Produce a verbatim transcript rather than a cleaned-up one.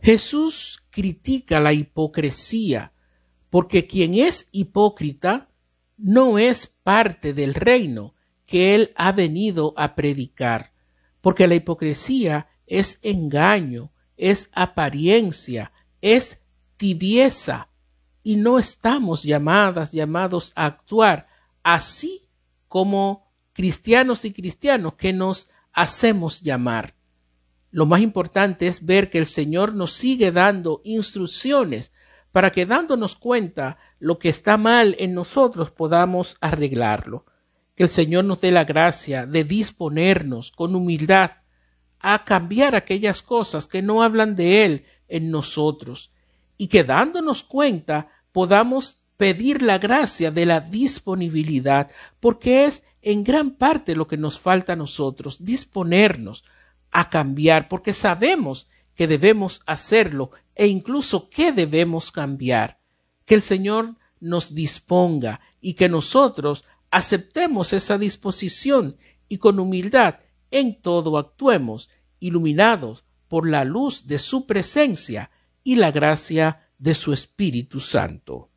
Jesús critica la hipocresía, porque quien es hipócrita no es parte del reino que él ha venido a predicar, porque la hipocresía es engaño, es apariencia, es tibieza, y no estamos llamadas, llamados a actuar así como cristianos y cristianos que nos hacemos llamar. Lo más importante es ver que el Señor nos sigue dando instrucciones para que, dándonos cuenta lo que está mal en nosotros, podamos arreglarlo. Que el Señor nos dé la gracia de disponernos con humildad a cambiar aquellas cosas que no hablan de Él en nosotros, y que, dándonos cuenta, podamos pedir la gracia de la disponibilidad, porque es en gran parte lo que nos falta a nosotros, disponernos a cambiar, porque sabemos que debemos hacerlo e incluso que debemos cambiar. Que el Señor nos disponga y que nosotros aceptemos esa disposición y con humildad en todo actuemos, iluminados por la luz de su presencia y la gracia de su Espíritu Santo.